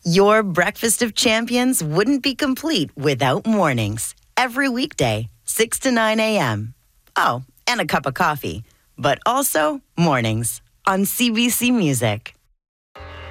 Your breakfast of champions wouldn't be complete without mornings. Every weekday, 6 to 9 a.m. Oh, and a cup of coffee. But also mornings on CBC Music.